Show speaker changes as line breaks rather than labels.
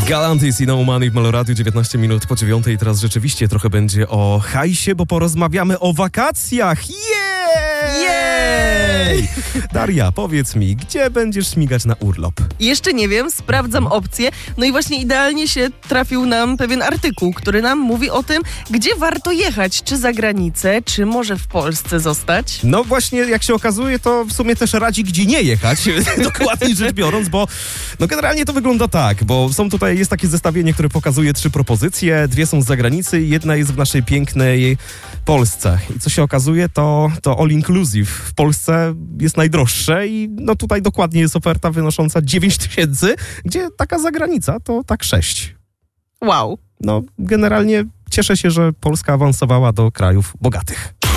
Galantis i No Money w Meloradiu, 19 minut po 9. Teraz rzeczywiście trochę będzie o hajsie, bo porozmawiamy o wakacjach. Jej! Daria, powiedz mi, gdzie będziesz śmigać na urlop?
Jeszcze nie wiem, sprawdzam opcje. No i właśnie idealnie się trafił nam pewien artykuł, który nam mówi o tym, gdzie warto jechać. Czy za granicę, czy może w Polsce zostać?
No właśnie, jak się okazuje, to w sumie też radzi, gdzie nie jechać, dokładnie rzecz biorąc, bo no generalnie to wygląda tak, bo jest takie zestawienie, które pokazuje 3 propozycje, 2 są z zagranicy i 1 jest w naszej pięknej Polsce. I co się okazuje, to all inclusive w Polsce jest najdroższe i no tutaj dokładnie jest oferta wynosząca 9 000, gdzie taka zagranica to tak 6.
Wow.
No generalnie cieszę się, że Polska awansowała do krajów bogatych.